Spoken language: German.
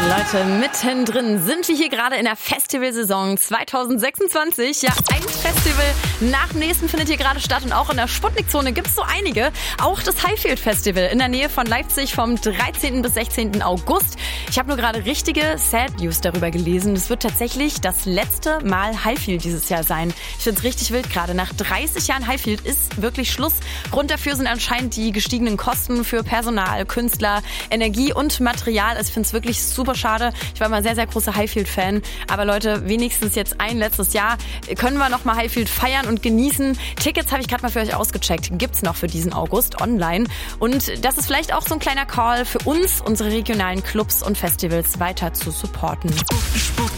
Leute, mittendrin sind wir hier gerade in der Festivalsaison 2026. Ja, ein Festival nach dem nächsten findet hier gerade statt und auch in der Sputnik-Zone gibt es so einige. Auch das Highfield Festival in der Nähe von Leipzig vom 13. bis 16. August. Ich habe nur gerade richtige Sad News darüber gelesen. Es wird tatsächlich das letzte Mal Highfield dieses Jahr sein. Ich finde es richtig wild gerade. Nach 30 Jahren Highfield ist wirklich Schluss. Grund dafür sind anscheinend die gestiegenen Kosten für Personal, Künstler, Energie und Material. Ich finde es wirklich super schade. Ich war mal sehr, sehr großer Highfield-Fan. Aber Leute, wenigstens jetzt ein letztes Jahr können wir noch mal Highfield feiern und genießen. Tickets habe ich gerade mal für euch ausgecheckt. Gibt's noch für diesen August online. Und das ist vielleicht auch so ein kleiner Call für uns, unsere regionalen Clubs und Festivals weiter zu supporten.